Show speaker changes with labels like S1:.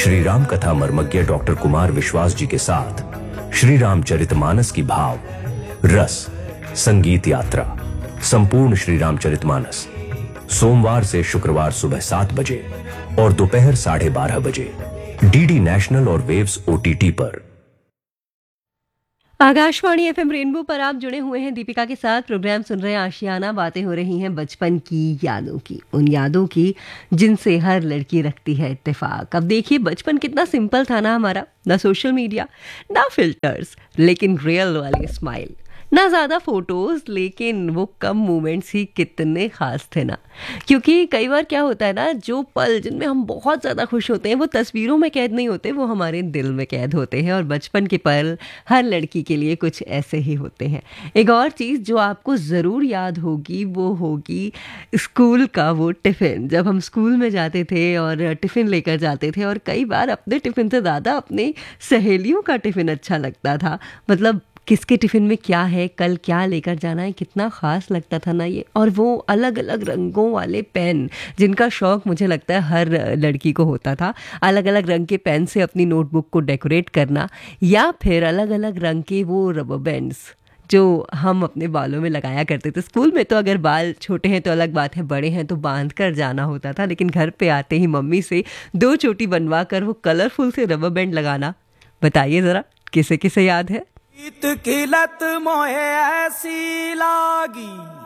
S1: श्री राम कथा मर्मज्ञ डॉक्टर कुमार विश्वास जी के साथ श्री रामचरितमानस की भाव रस संगीत यात्रा संपूर्ण श्री रामचरितमानस सोमवार से शुक्रवार सुबह 7 बजे और दोपहर 12:30 बजे डीडी नेशनल और वेव्स ओटीटी पर।
S2: आकाशवाणी एफएम रेनबो पर आप जुड़े हुए हैं दीपिका के साथ। प्रोग्राम सुन रहे हैं आशियाना। बातें हो रही हैं बचपन की यादों की, उन यादों की जिनसे हर लड़की रखती है इत्तेफाक। अब देखिए बचपन कितना सिंपल था ना हमारा, ना सोशल मीडिया ना फिल्टर्स, लेकिन रियल वाली स्माइल, ना ज़्यादा फोटोज़ लेकिन वो कम मोमेंट्स ही कितने ख़ास थे ना। क्योंकि कई बार क्या होता है ना, जो पल जिनमें हम बहुत ज़्यादा खुश होते हैं वो तस्वीरों में कैद नहीं होते, वो हमारे दिल में कैद होते हैं। और बचपन के पल हर लड़की के लिए कुछ ऐसे ही होते हैं। एक और चीज़ जो आपको ज़रूर याद होगी वो होगी स्कूल का वो टिफ़िन। जब हम स्कूल में जाते थे और टिफ़िन लेकर जाते थे, और कई बार अपने टिफ़िन से ज़्यादा अपने सहेलियों का टिफ़िन अच्छा लगता था। मतलब किसके टिफ़िन में क्या है, कल क्या लेकर जाना है, कितना ख़ास लगता था ना ये। और वो अलग अलग रंगों वाले पेन जिनका शौक़ मुझे लगता है हर लड़की को होता था। अलग अलग रंग के पेन से अपनी नोटबुक को डेकोरेट करना, या फिर अलग अलग रंग के वो रबर बैंड्स जो हम अपने बालों में लगाया करते थे। स्कूल में तो अगर बाल छोटे हैं तो अलग बात है, बड़े हैं तो बांध कर जाना होता था, लेकिन घर पे आते ही मम्मी से 2 चोटी बनवा कर वो कलरफुल से रबर बैंड लगाना, बताइए ज़रा किसे किसे याद है।
S3: गीत की लत मोहे ऐसी लागी